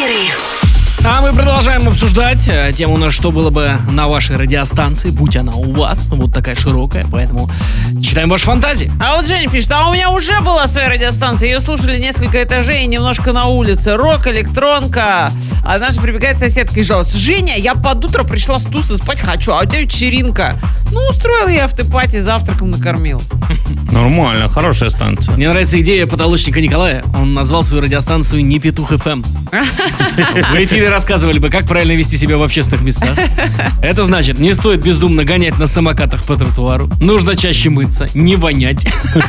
Вейкаперы. А мы продолжаем обсуждать тему, на что было бы на вашей радиостанции, будь она у вас, вот такая широкая, поэтому читаем ваши фантазии. А вот Женя пишет, а у меня уже была своя радиостанция, ее слушали несколько этажей и немножко на улице, рок, электронка. А наша прибегает соседка и жалуется: Женя, я под утро пришла с тусы, спать хочу, а у тебя вечеринка. Ну, устроил я автопати, завтраком накормил. Нормально, хорошая станция. Мне нравится идея потолочника Николая. Он назвал свою радиостанцию «Не Петух ФМ». В эфире рассказывали бы, как правильно вести себя в общественных местах. Это значит, не стоит бездумно гонять на самокатах по тротуару. Нужно чаще мыться, не вонять.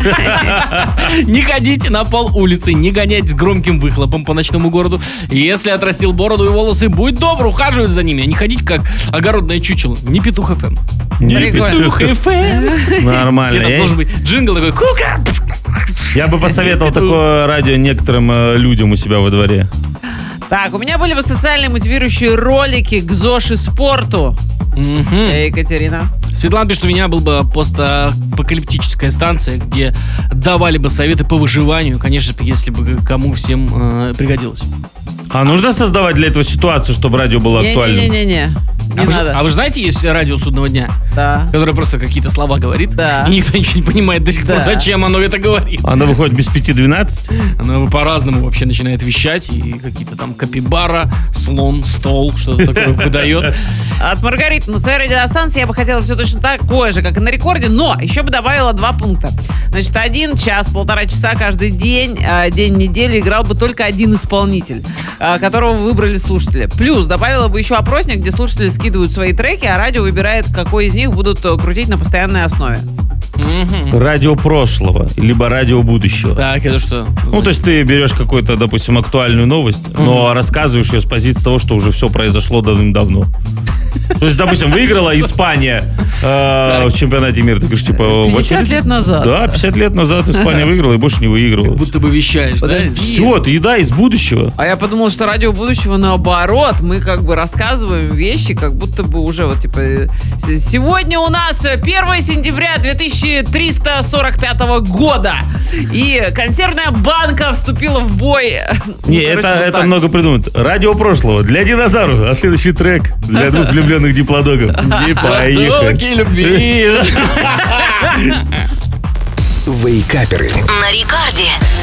Не ходить на пол улицы, не гонять с громким выхлопом по ночному городу. Если отрастил бороду и волосы, будь добр, ухаживай за ними, а не ходить как огородное чучело. Не Петух ФМ. Не Петух ФМ. Нормально. Это должен быть джингл такой: кука. Я бы посоветовал такое радио некоторым людям у себя во дворе. Так, у меня были бы социальные мотивирующие ролики к ЗОЖ и спорту. Екатерина. Светлана пишет, у меня был бы постапокалиптическая станция, где давали бы советы по выживанию, конечно, если бы кому всем пригодилось. А нужно создавать для этого ситуацию, чтобы радио было актуальным? Не-не-не. Не надо. А вы знаете, есть радио Судного дня, Да. которое просто какие-то слова говорит, Да. и никто ничего не понимает до сих пор, Да. зачем оно это говорит. Оно выходит без 5:12? Оно по-разному вообще начинает вещать, и какие-то там капибара, слон, стол, что-то такое выдает. От Маргариты: на своей радиостанции я бы хотела все точно такое же, как и на рекорде, но еще бы добавила 2 пункта. Значит, 1 час, 1,5 часа каждый день, день недели играл бы только один исполнитель, которого выбрали слушатели. Плюс добавила бы еще опросник, где слушатели скидывают свои треки, а радио выбирает, какой из них будут крутить на постоянной основе. Радио прошлого, либо радио будущего. Так, это что? Ну, то есть ты берешь какую-то, допустим, актуальную новость, но рассказываешь ее с позиции того, что уже все произошло давным-давно. То есть, допустим, выиграла Испания в чемпионате мира. Ты говоришь, типа... 50 лет назад. Да, 50 лет назад Испания выиграла и больше не выигрывала. Будто бы вещаешь. Подожди. Все, ты еда из будущего. А я подумал, что радио будущего наоборот. Мы как бы рассказываем вещи, как будто бы уже вот типа... Сегодня у нас 1 сентября 2345 года. И консервная банка вступила в бой. Не, Ну, короче, вот это так. много придумают. Радио прошлого для динозавров. А следующий трек для двух влюбленных диплодогов. И поехали. Долгие любви. Вейкаперы. На рекорде.